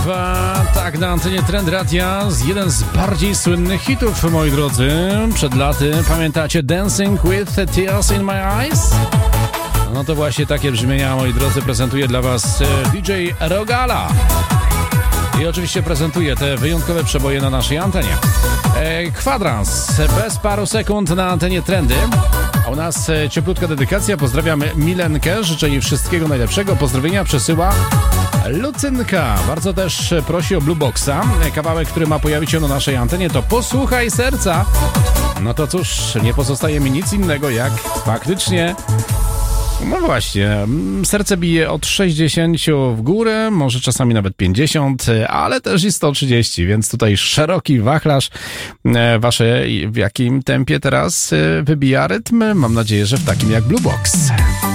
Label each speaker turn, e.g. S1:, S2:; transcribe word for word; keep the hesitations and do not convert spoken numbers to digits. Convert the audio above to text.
S1: Tak, na antenie Trend Radia z jeden z bardziej słynnych hitów, moi drodzy. Przed laty, pamiętacie Dancing with Tears in My Eyes? No to właśnie takie brzmienia, moi drodzy, prezentuje dla was D J Rogala. I oczywiście prezentuje te wyjątkowe przeboje na naszej antenie. E, kwadrans, bez paru sekund na antenie Trendy. A u nas cieplutka dedykacja. Pozdrawiamy Milenkę. Życzę jej wszystkiego najlepszego. Pozdrowienia przesyła Lucynka. Bardzo też prosi o Blue Boxa. Kawałek, który ma pojawić się na naszej antenie, to Posłuchaj Serca. No to cóż, nie pozostaje mi nic innego jak faktycznie... No właśnie, serce bije od sześćdziesiąt w górę, może czasami nawet pięćdziesiąt, ale też i sto trzydzieści, więc tutaj szeroki wachlarz. Wasze w jakim tempie teraz wybija rytm? Mam nadzieję, że w takim jak Blue Box.